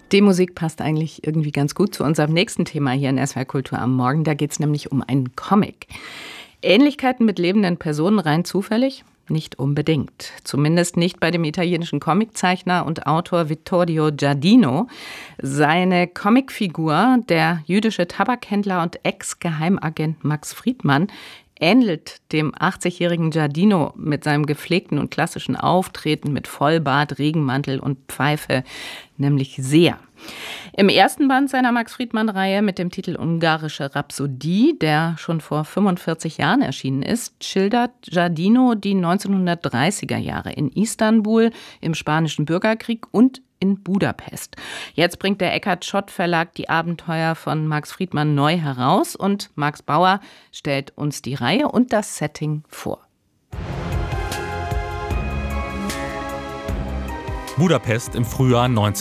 Die Musik passt eigentlich irgendwie ganz gut zu unserem nächsten Thema hier in SWR Kultur am Morgen. Da geht es nämlich um einen Comic. Ähnlichkeiten mit lebenden Personen rein zufällig? Nicht unbedingt. Zumindest nicht bei dem italienischen Comiczeichner und Autor Vittorio Giardino. Seine Comicfigur, der jüdische Tabakhändler und Ex-Geheimagent Max Friedmann, ähnelt dem 80-jährigen Giardino mit seinem gepflegten und klassischen Auftreten mit Vollbart, Regenmantel und Pfeife nämlich sehr. Im ersten Band seiner Max-Friedmann-Reihe mit dem Titel Ungarische Rhapsodie, der schon vor 45 Jahren erschienen ist, schildert Giardino die 1930er Jahre in Istanbul, im Spanischen Bürgerkrieg und in Budapest. Jetzt bringt der Eckart-Schott-Verlag die Abenteuer von Max Friedmann neu heraus und Max Bauer stellt uns die Reihe und das Setting vor. Budapest im Frühjahr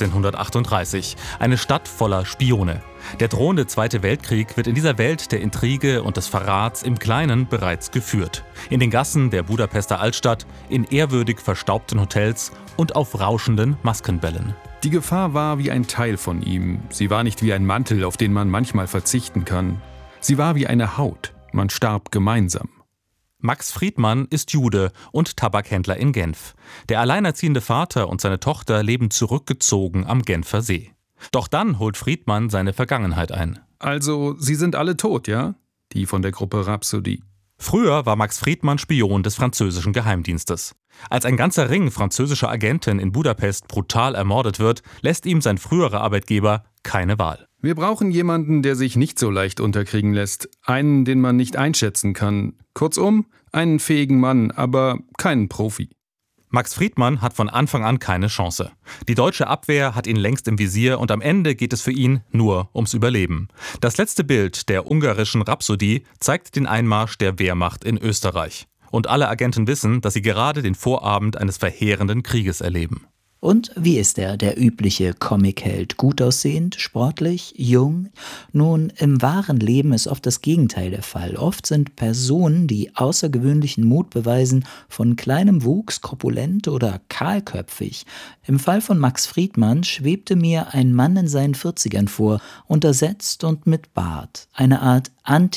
1938. Eine Stadt voller Spione. Der drohende Zweite Weltkrieg wird in dieser Welt der Intrige und des Verrats im Kleinen bereits geführt. In den Gassen der Budapester Altstadt, in ehrwürdig verstaubten Hotels und auf rauschenden Maskenbällen. Die Gefahr war wie ein Teil von ihm. Sie war nicht wie ein Mantel, auf den man manchmal verzichten kann. Sie war wie eine Haut. Man starb gemeinsam. Max Friedmann ist Jude und Tabakhändler in Genf. Der alleinerziehende Vater und seine Tochter leben zurückgezogen am Genfer See. Doch dann holt Friedmann seine Vergangenheit ein. Also, sie sind alle tot, ja? Die von der Gruppe Rhapsodie. Früher war Max Friedmann Spion des französischen Geheimdienstes. Als ein ganzer Ring französischer Agenten in Budapest brutal ermordet wird, lässt ihm sein früherer Arbeitgeber keine Wahl. Wir brauchen jemanden, der sich nicht so leicht unterkriegen lässt. Einen, den man nicht einschätzen kann. Kurzum, einen fähigen Mann, aber keinen Profi. Max Friedmann hat von Anfang an keine Chance. Die deutsche Abwehr hat ihn längst im Visier und am Ende geht es für ihn nur ums Überleben. Das letzte Bild der ungarischen Rhapsodie zeigt den Einmarsch der Wehrmacht in Österreich. Und alle Agenten wissen, dass sie gerade den Vorabend eines verheerenden Krieges erleben. Und wie ist er, der übliche Comicheld? Gut aussehend, sportlich, jung? Nun, im wahren Leben ist oft das Gegenteil der Fall. Oft sind Personen, die außergewöhnlichen Mut beweisen, von kleinem Wuchs, korpulent oder kahlköpfig. Im Fall von Max Friedmann schwebte mir ein Mann in seinen 40ern vor, untersetzt und mit Bart. Eine Art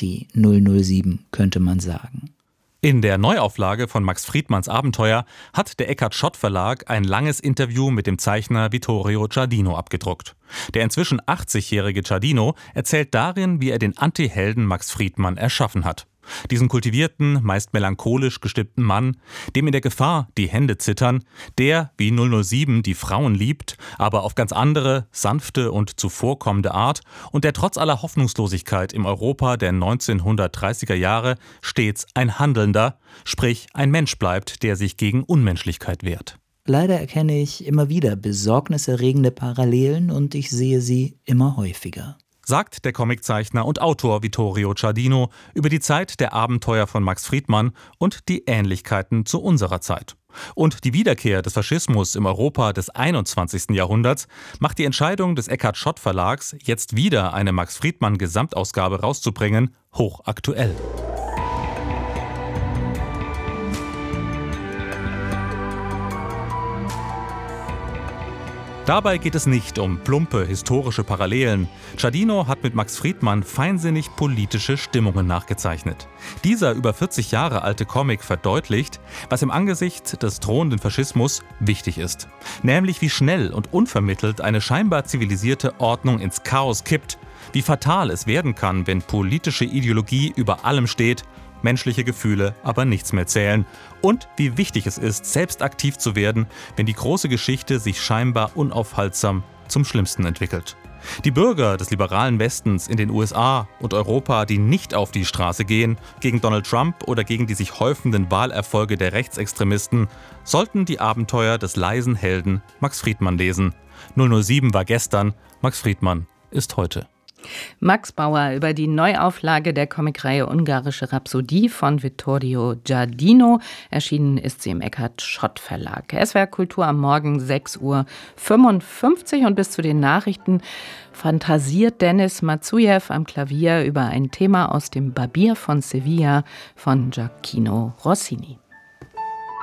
Anti-007, könnte man sagen. In der Neuauflage von Max Friedmanns Abenteuer hat der Eckart-Schott-Verlag ein langes Interview mit dem Zeichner Vittorio Giardino abgedruckt. Der inzwischen 80-jährige Giardino erzählt darin, wie er den Anti-Helden Max Friedmann erschaffen hat. Diesen kultivierten, meist melancholisch gestimmten Mann, dem in der Gefahr die Hände zittern, der, wie 007, die Frauen liebt, aber auf ganz andere, sanfte und zuvorkommende Art und der trotz aller Hoffnungslosigkeit im Europa der 1930er Jahre stets ein Handelnder, sprich ein Mensch bleibt, der sich gegen Unmenschlichkeit wehrt. Leider erkenne ich immer wieder besorgniserregende Parallelen und ich sehe sie immer häufiger. Sagt der Comiczeichner und Autor Vittorio Giardino über die Zeit der Abenteuer von Max Friedmann und die Ähnlichkeiten zu unserer Zeit. Und die Wiederkehr des Faschismus im Europa des 21. Jahrhunderts macht die Entscheidung des Eckart-Schott-Verlags, jetzt wieder eine Max Friedmann-Gesamtausgabe rauszubringen, hochaktuell. Dabei geht es nicht um plumpe historische Parallelen. Giardino hat mit Max Friedmann feinsinnig politische Stimmungen nachgezeichnet. Dieser über 40 Jahre alte Comic verdeutlicht, was im Angesicht des drohenden Faschismus wichtig ist. Nämlich wie schnell und unvermittelt eine scheinbar zivilisierte Ordnung ins Chaos kippt, wie fatal es werden kann, wenn politische Ideologie über allem steht, menschliche Gefühle aber nichts mehr zählen und wie wichtig es ist, selbst aktiv zu werden, wenn die große Geschichte sich scheinbar unaufhaltsam zum Schlimmsten entwickelt. Die Bürger des liberalen Westens in den USA und Europa, die nicht auf die Straße gehen, gegen Donald Trump oder gegen die sich häufenden Wahlerfolge der Rechtsextremisten, sollten die Abenteuer des leisen Helden Max Friedmann lesen. 007 war gestern, Max Friedmann ist heute. Max Bauer über die Neuauflage der Comicreihe Ungarische Rhapsodie von Vittorio Giardino. Erschienen ist sie im Eckart-Schott-Verlag. SWR Kultur am Morgen 6:55 Uhr und bis zu den Nachrichten fantasiert Dennis Matsujew am Klavier über ein Thema aus dem Barbier von Sevilla von Gioacchino Rossini.